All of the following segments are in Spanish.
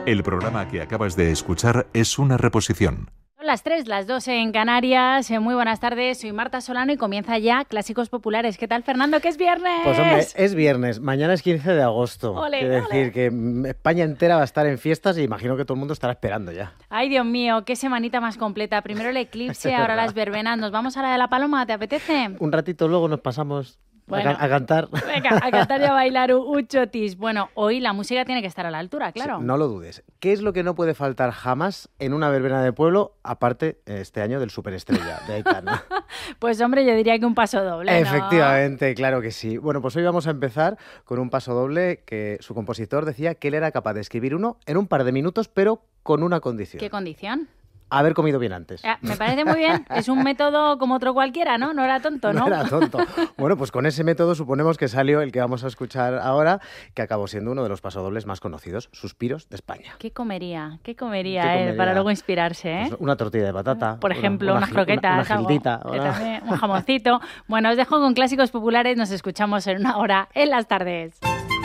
El programa que acabas de escuchar es una reposición. Son las 3, las 2 en Canarias. Muy buenas tardes, soy Marta Solano y comienza ya Clásicos Populares. ¿Qué tal, Fernando? ¡Que es viernes! Pues hombre, es viernes, mañana es 15 de agosto. Ole, Quiere decir que España entera va a estar en fiestas y imagino que todo el mundo estará esperando ya. Ay, Dios mío, qué semanita más completa. Primero el eclipse, ahora las verbenas. ¿Nos vamos a la de la Paloma? ¿Te apetece? Un ratito luego nos pasamos a cantar. Venga, a cantar y a bailar un chotis. Bueno, hoy la música tiene que estar a la altura, claro. Sí, no lo dudes. ¿Qué es lo que no puede faltar jamás en una verbena de pueblo, aparte este año del Superestrella de Aitana? Pues hombre, yo diría que un paso doble, ¿no? Efectivamente, claro que sí. Bueno, pues hoy vamos a empezar con un paso doble que su compositor decía que él era capaz de escribir uno en un par de minutos, pero con una condición. ¿Qué condición? Haber comido bien antes. Me parece muy bien. Es un método como otro cualquiera, ¿no? No era tonto, ¿no? No era tonto. Bueno, pues con ese método suponemos que salió el que vamos a escuchar ahora, que acabó siendo uno de los pasodobles más conocidos, Suspiros de España. ¿Qué comería para luego inspirarse, eh? Pues una tortilla de patata. Por ejemplo, unas croquetas. Una gildita. También, un jamoncito. Bueno, os dejo con Clásicos Populares. Nos escuchamos en una hora en las tardes.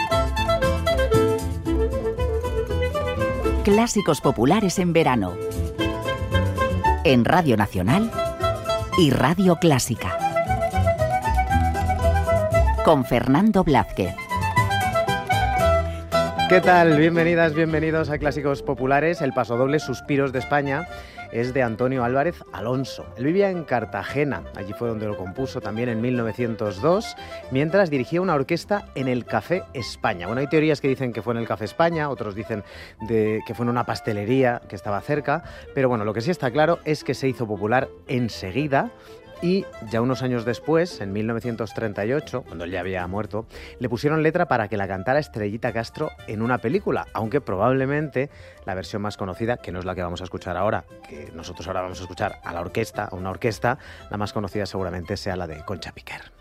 Clásicos Populares en verano. En Radio Nacional y Radio Clásica. Con Fernando Blázquez. ¿Qué tal? Bienvenidas, bienvenidos a Clásicos Populares. El pasodoble Suspiros de España es de Antonio Álvarez Alonso. Él vivía en Cartagena, allí fue donde lo compuso también en 1902, mientras dirigía una orquesta en el Café España. Bueno, hay teorías que dicen que fue en el Café España, otros dicen que fue en una pastelería que estaba cerca, pero bueno, lo que sí está claro es que se hizo popular enseguida. Y ya unos años después, en 1938, cuando él ya había muerto, le pusieron letra para que la cantara Estrellita Castro en una película, aunque probablemente la versión más conocida, que no es la que vamos a escuchar ahora, que nosotros ahora vamos a escuchar a la orquesta, a una orquesta, la más conocida seguramente sea la de Concha Piquer.